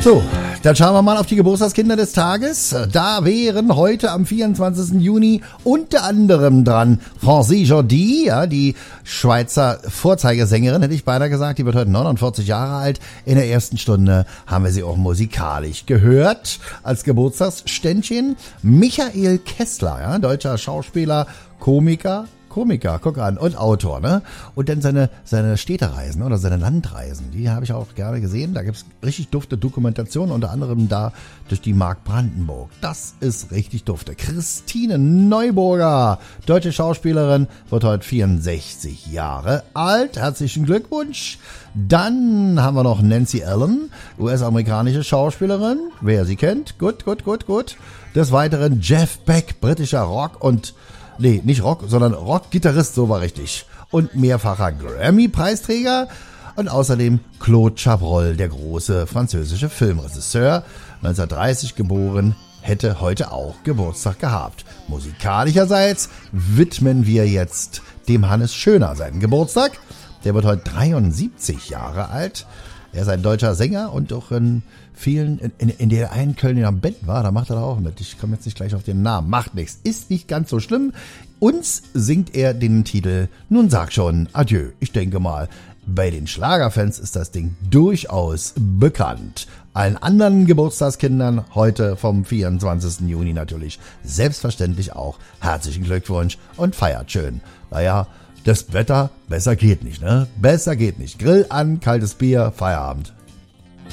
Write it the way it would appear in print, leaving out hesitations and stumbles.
So, dann schauen wir mal auf die Geburtstagskinder des Tages. Da wären heute am 24. Juni unter anderem dran Francie Jordi, ja, die Schweizer Vorzeigesängerin, hätte ich beinahe gesagt. Die wird heute 49 Jahre alt. In der ersten Stunde haben wir sie auch musikalisch gehört als Geburtstagsständchen. Michael Kessler, ja, deutscher Schauspieler, Komiker, guck an, und Autor, ne? Und dann seine Städtereisen oder seine Landreisen, die habe ich auch gerne gesehen. Da gibt's richtig dufte Dokumentationen, unter anderem da durch die Mark Brandenburg. Das ist richtig dufte. Christine Neuburger, deutsche Schauspielerin, wird heute 64 Jahre alt. Herzlichen Glückwunsch. Dann haben wir noch Nancy Allen, US-amerikanische Schauspielerin. Wer sie kennt, gut. Des Weiteren Jeff Beck, britischer Rock- und nicht Rock, sondern Rock-Gitarrist, so war richtig. Und mehrfacher Grammy-Preisträger. Und außerdem Claude Chabrol, der große französische Filmregisseur, 1930 geboren, hätte heute auch Geburtstag gehabt. Musikalischerseits widmen wir jetzt dem Hannes Schöner seinen Geburtstag. Der wird heute 73 Jahre alt. Er ist ein deutscher Sänger und auch in vielen, in der einen Kölner Band war, da macht er da auch mit. Ich komme jetzt nicht gleich auf den Namen. Macht nichts. Ist nicht ganz so schlimm. Uns singt er den Titel Nun sag schon Adieu. Ich denke mal, bei den Schlagerfans ist das Ding durchaus bekannt. Allen anderen Geburtstagskindern heute vom 24. Juni natürlich selbstverständlich auch herzlichen Glückwunsch und feiert schön. Naja, das Wetter, besser geht nicht, ne? Besser geht nicht. Grill an, kaltes Bier, Feierabend.